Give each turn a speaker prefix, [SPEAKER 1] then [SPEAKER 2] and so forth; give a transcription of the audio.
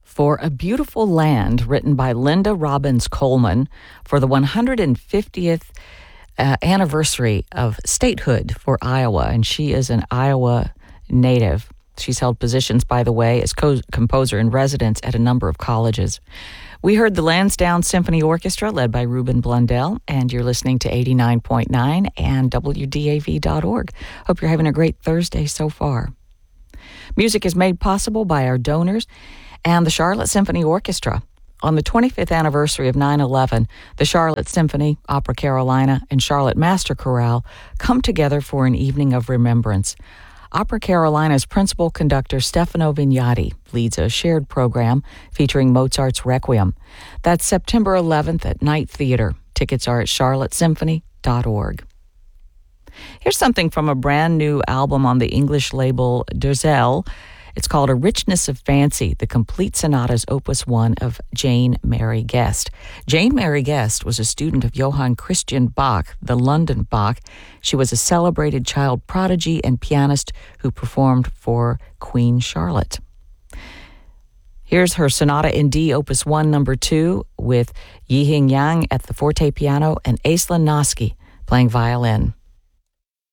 [SPEAKER 1] for A Beautiful Land, written by Linda Robbins Coleman for the 150th anniversary of statehood for Iowa. And she is an Iowa native. She's held positions, by the way, as composer in residence at a number of colleges. We heard the Lansdowne Symphony Orchestra, led by Ruben Blundell, and you're listening to 89.9 and WDAV.org. Hope you're having a great Thursday so far. Music is made possible by our donors and the Charlotte Symphony Orchestra. On the 25th anniversary of 9/11, the Charlotte Symphony, Opera Carolina, and Charlotte Master Chorale come together for an evening of remembrance. Opera Carolina's principal conductor, Stefano Vignati, leads a shared program featuring Mozart's Requiem. That's September 11th at Night Theater. Tickets are at charlottesymphony.org. Here's something from a brand new album on the English label Dorsel. It's called A Richness of Fancy, the complete sonatas opus 1 of Jane Mary Guest. Jane Mary Guest was a student of Johann Christian Bach, the London Bach. She was a celebrated child prodigy and pianist who performed for Queen Charlotte. Here's her Sonata in D, opus 1, number 2, with Yihing Yang at the forte piano and Aislinn Noski playing violin.